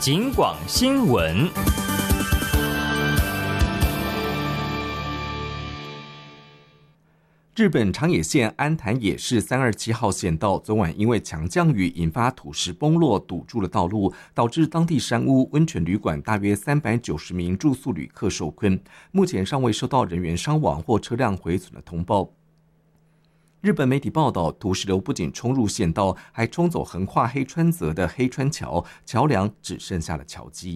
警广新闻。日本长野县安潭野市327号县道昨晚因为强降雨引发土石崩落，堵住了道路，导致当地山屋温泉旅馆大约390名住宿旅客受困，目前尚未收到人员伤亡或车辆毁损的通报。日本媒体报道，土石流不仅冲入县道，还冲走横跨黑川泽的黑川桥，桥梁只剩下了桥基。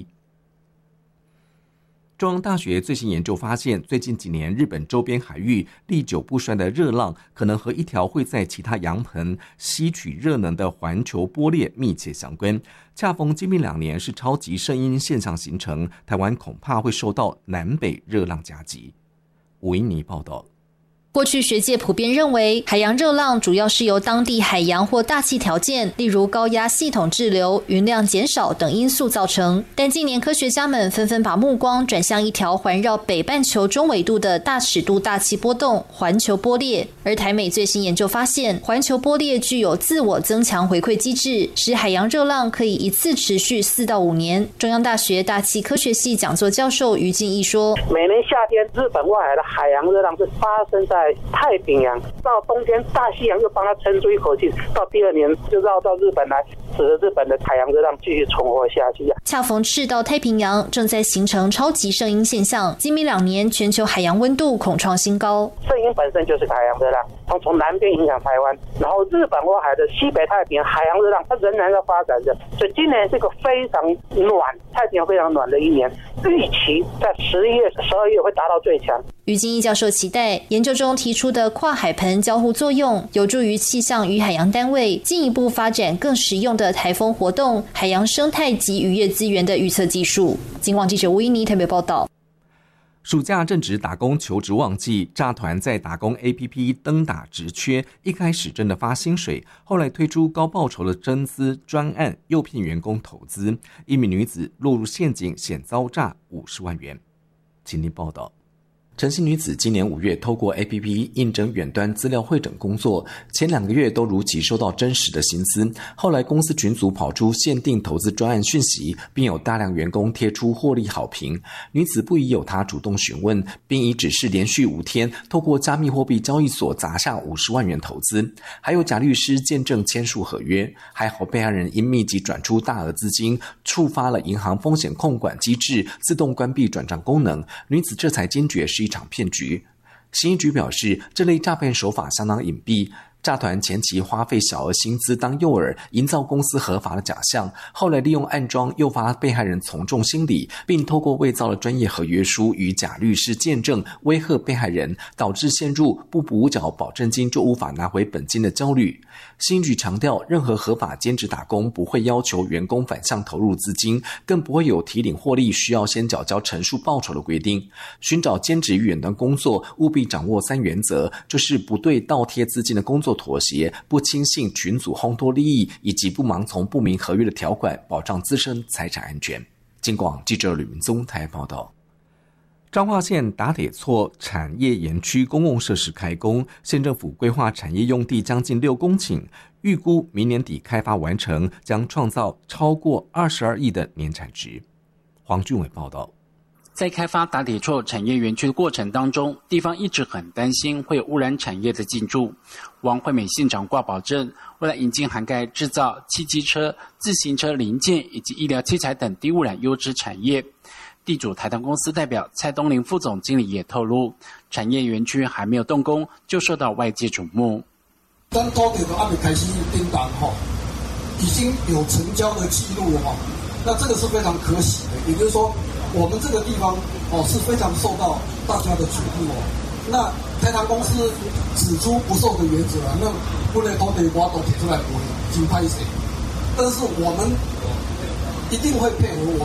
中央大学最新研究发现，最近几年日本周边海域历久不衰的热浪，可能和一条会在其他洋盆吸取热能的环球波列密切相关。恰逢今明2年是超级圣婴现象形成，台湾恐怕会受到南北热浪夹击。吴英妮报道。 过去学界普遍认为，海洋热浪主要是由当地海洋或大气条件，例如高压系统滞留、云量减少等因素造成。但近年科学家们纷纷把目光转向一条环绕北半球中纬度的大尺度大气波动——环球波列。而台美最新研究发现，环球波列具有自我增强回馈机制，使海洋热浪可以一次持续4到5年。中央大学大气科学系讲座教授于进义说：“ 每年夏天，日本外海的海洋热浪是发生在太平洋，到冬天大西洋又帮它撑出一口气，到第2年就绕到日本来，使得日本的海洋热浪继续存活下去。 恰逢赤道太平洋正在形成超级圣婴现象，今明2年全球海洋温度恐创新高。 圣婴本身就是海洋热浪，从南边影响台湾，然后日本外海的西北太平洋海洋热浪它仍然在发展着，所以今年是个非常暖，太平洋非常暖的一年，预期在11月、12月会达到最强。 于金义教授期待研究中提出的跨海盆交互作用，有助于气象与海洋单位进一步发展更实用的台风活动、海洋生态及渔业资源的预测技术。警广记者吴依妮特别报道。 暑假正值打工求职旺季，诈团在打工 APP 登打职缺，一开始真的发薪水，后来推出高报酬的增资专案，诱骗员工投资，一名女子落入陷阱，险遭诈50万元。请听报道。陈姓女子今年5月透过 APP 应征远端资料汇整工作，前2个月都如期收到真实的薪资，后来公司群组跑出限定投资专案讯息，并有大量员工贴出获利好评。女子不疑有他主动询问，并以只是连续5天透过加密货币交易所砸下50万元投资，还有假律师见证签署合约。还好被害人因密集转出大额资金，触发了银行风险控管机制自动关闭转账功能，女子这才惊觉是一场骗局。刑一局表示，这类诈骗手法相当隐蔽，诈团前期花费小额薪资当诱饵，营造公司合法的假象，后来利用暗装诱发被害人从众心理，并透过伪造的专业合约书与假律师见证威吓被害人，导致陷入不补缴保证金就无法拿回本金的焦虑。刑局强调，任何合法兼职打工不会要求员工反向投入资金，更不会有提领获利需要先缴交陈述报酬的规定。寻找兼职与远端工作，务必掌握3原则，就是不对倒贴资金的工作妥协，不轻信群组烘托利益，以及不盲从不明合约的条款，保障自身财产安全。警广记者吕明宗台报道。彰化县打铁厝产业园区公共设施开工，县政府规划产业用地将近6公顷，预估明年底开发完成，将创造超过22亿的年产值。黄俊伟报道。 在开发打铁厝产业园区的过程当中，地方一直很担心会有污染产业的进驻。王惠美县长挂保证，为了引进涵盖制造、汽机车、自行车零件以及医疗器材等低污染优质产业。地主台糖公司代表蔡东林副总经理也透露，产业园区还没有动工，就受到外界瞩目。 当土地都还没开始订单已经有成交的记录了那这个是非常可喜的，也就是说，我们这个地方是非常受到大家的瞩目那台糖公司指出不受的原则那不能土地我都提出来不会真拍谁，但是我们一定会配合我